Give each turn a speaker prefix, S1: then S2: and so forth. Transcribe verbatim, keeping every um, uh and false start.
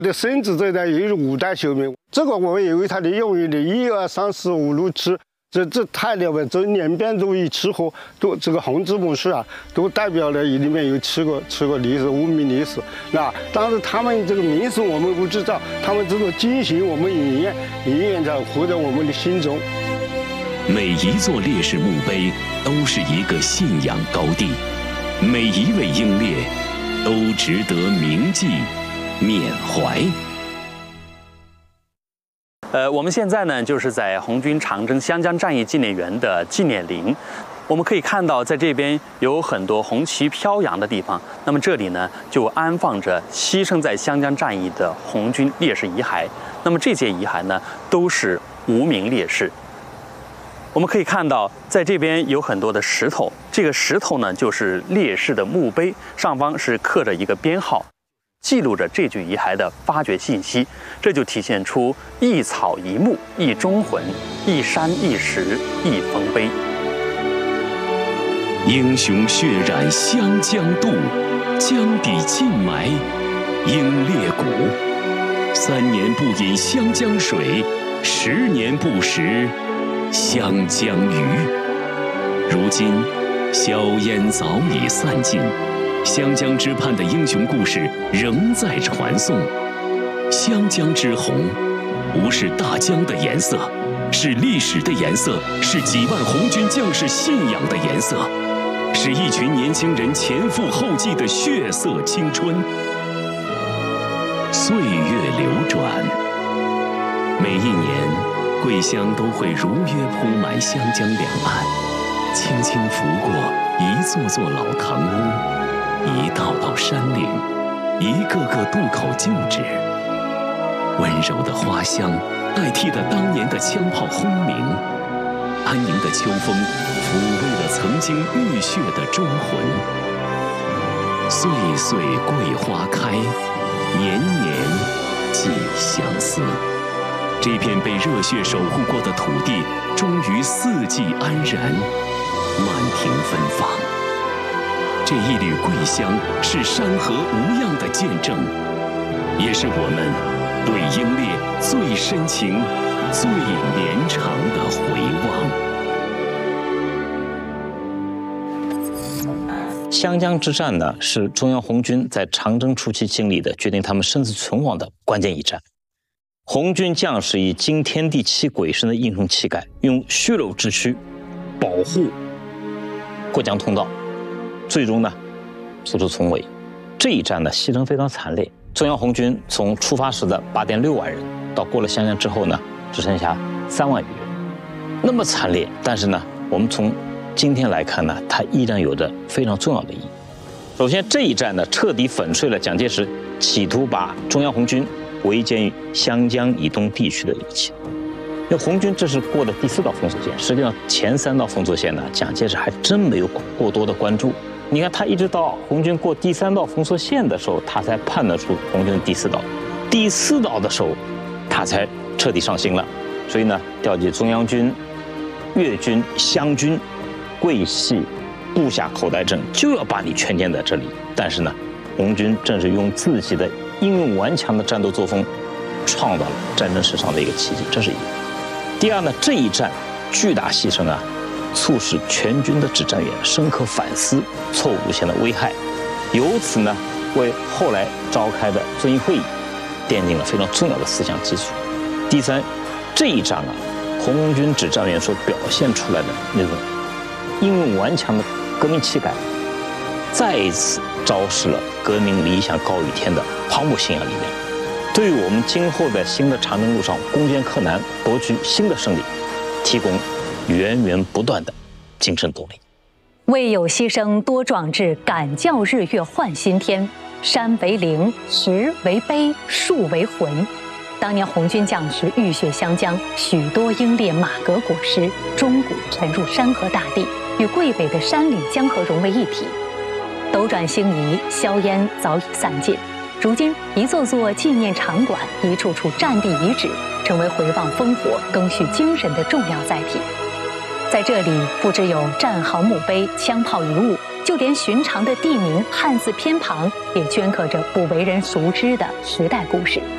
S1: 的孙子这一代也是五代修明，这个我们也为它的用意的一二三四五六七，这这太了不起，这两边都以七合，都这个红字母树啊，都代表了里面有七个七个历史无名历史。那但是他们这个名字我们不知道，他们这个精神我们永远永远在活在我们的心中。
S2: 每一座烈士墓碑都是一个信仰高地，每一位英烈都值得铭记缅怀。
S3: 呃，我们现在呢，就是在红军长征湘江战役纪念园的纪念陵。我们可以看到，在这边有很多红旗飘扬的地方。那么这里呢，就安放着牺牲在湘江战役的红军烈士遗骸。那么这些遗骸呢，都是无名烈士。我们可以看到，在这边有很多的石头，这个石头呢，就是烈士的墓碑，上方是刻着一个编号，记录着这具遗骸的发掘信息。这就体现出一草一木一忠魂，一山一石一丰碑。
S2: 英雄血染湘江渡，江底尽埋英烈骨。三年不饮湘江水，十年不食湘江鱼。如今硝烟早已散尽，湘江之畔的英雄故事仍在传颂。湘江之红，不是大江的颜色，是历史的颜色，是几万红军将士信仰的颜色，是一群年轻人前赴后继的血色青春。岁月流转，每一年桂香都会如约铺满湘江两岸，轻轻拂过一座座老堂屋，一道道山岭，一个个渡口旧址。温柔的花香代替了当年的枪炮轰鸣，安宁的秋风抚慰了曾经浴血的忠魂。岁岁桂花开，年年寄相思。这片被热血守护过的土地，终于四季安然，满庭芬芳。这一缕桂香是山河无恙的见证，也是我们对英烈最深情、最绵长的回
S4: 望。湘江之战呢，是中央红军在长征初期经历的决定他们生死存亡的关键一战。红军将士以惊天地泣鬼神的英雄气概，用血肉之躯保护过江通道，最终呢突出重围。这一战呢牺牲非常惨烈，中央红军从出发时的八点六万人，到过了湘江之后呢，只剩下三万余人，那么惨烈。但是呢，我们从今天来看呢，它依然有着非常重要的意义。首先，这一战呢，彻底粉碎了蒋介石企图把中央红军围歼于湘江以东地区的一切。因为红军这是过的第四道封锁线，实际上前三道封锁线呢，蒋介石还真没有过多的关注。你看，他一直到红军过第三道封锁线的时候，他才判断出红军的第四道。第四道的时候，他才彻底上心了。所以呢，调集中央军、粤军、湘军、桂系部下口袋阵，就要把你圈歼在这里。但是呢，红军正是用自己的英勇顽强的战斗作风，创造了战争史上的一个奇迹，这是一个。第二呢，这一战巨大牺牲啊，促使全军的指战员深刻反思错误路线的危害，由此呢，为后来召开的遵义会议奠定了非常重要的思想基础。第三，这一战啊，红军指战员所表现出来的那种英勇顽强的革命气概，再一次昭示了革命理想高于天的磅礴信仰力量，对于我们今后在新的长征路上攻坚克难、夺取新的胜利，提供源源不断的精神动力。
S5: 为有牺牲多壮志，敢教日月换新天。山为陵，石为碑，树为魂。当年红军将士浴血湘江，许多英烈马革裹尸，终骨沉入山河大地，与桂北的山岭江河融为一体。斗转星移，硝烟早已散尽，如今一座座纪念场馆，一处处战地遗址，成为回望烽火、赓续精神的重要载体。在这里，不只有战壕墓碑、枪炮遗物，就连寻常的地名、汉字偏旁，也镌刻着不为人熟知的时代故事。